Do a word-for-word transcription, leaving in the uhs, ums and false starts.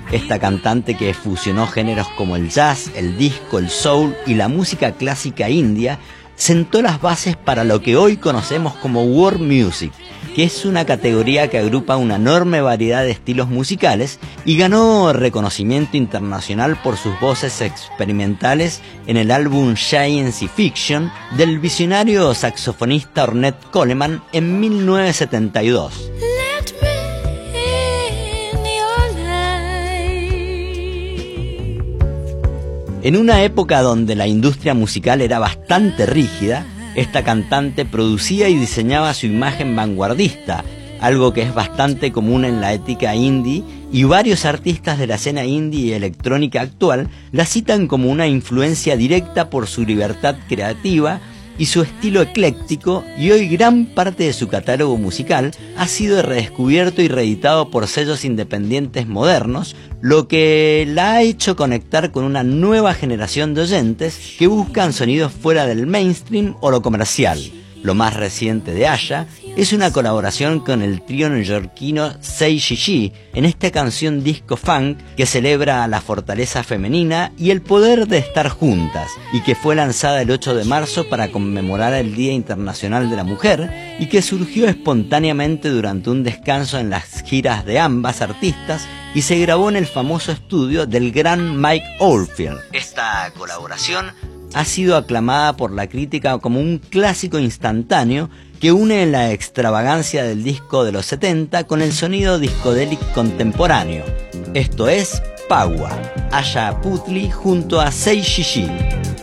esta cantante que fusionó géneros como el jazz, el disco, el soul y la música clásica india, sentó las bases para lo que hoy conocemos como world music, que es una categoría que agrupa una enorme variedad de estilos musicales y ganó reconocimiento internacional por sus voces experimentales en el álbum Science Fiction del visionario saxofonista Ornette Coleman en mil novecientos setenta y dos. En una época donde la industria musical era bastante rígida, esta cantante producía y diseñaba su imagen vanguardista, algo que es bastante común en la ética indie, y varios artistas de la escena indie y electrónica actual la citan como una influencia directa por su libertad creativa y su estilo ecléctico, y hoy gran parte de su catálogo musical ha sido redescubierto y reeditado por sellos independientes modernos, lo que la ha hecho conectar con una nueva generación de oyentes que buscan sonidos fuera del mainstream o lo comercial. Lo más reciente de Aya es una colaboración con el trío neoyorquino Say Gigi en esta canción disco funk que celebra la fortaleza femenina y el poder de estar juntas, y que fue lanzada el ocho de marzo para conmemorar el Día Internacional de la Mujer, y que surgió espontáneamente durante un descanso en las giras de ambas artistas y se grabó en el famoso estudio del gran Mike Oldfield. Esta colaboración ha sido aclamada por la crítica como un clásico instantáneo que une la extravagancia del disco de los setenta con el sonido discodélico contemporáneo. Esto es Paua, Aya Putli junto a Say Gigi.